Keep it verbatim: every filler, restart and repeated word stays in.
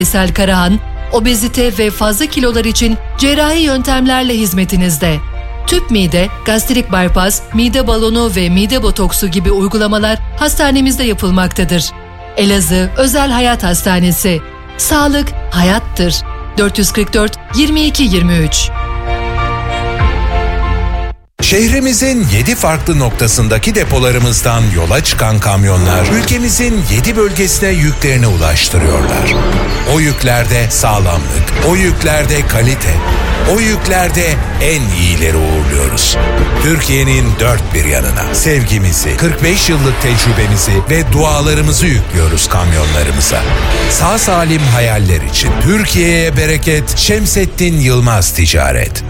Aysel Karahan, obezite ve fazla kilolar için cerrahi yöntemlerle hizmetinizde. Tüp mide, gastrik bypass, mide balonu ve mide botoksu gibi uygulamalar hastanemizde yapılmaktadır. Elazığ Özel Hayat Hastanesi. Sağlık hayattır. dört yüz kırk dört yirmi iki yirmi üç. Şehrimizin yedi farklı noktasındaki depolarımızdan yola çıkan kamyonlar ülkemizin yedi bölgesine yüklerini ulaştırıyorlar. O yüklerde sağlamlık, o yüklerde kalite, o yüklerde en iyileri uğurluyoruz. Türkiye'nin dört bir yanına sevgimizi, kırk beş yıllık tecrübemizi ve dualarımızı yüklüyoruz kamyonlarımıza. Sağ salim hayaller için Türkiye'ye bereket, Şemsettin Yılmaz Ticaret.